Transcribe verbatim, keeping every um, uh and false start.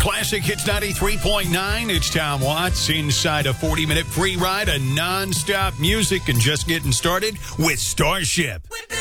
Classic Hits ninety-three point nine. It's Tom Watts inside a forty-minute free ride of nonstop music and just getting started with Starship.